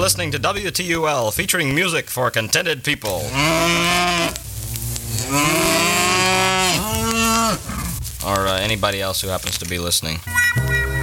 listening to WTUL, featuring music for contented people. Or anybody else who happens to be listening.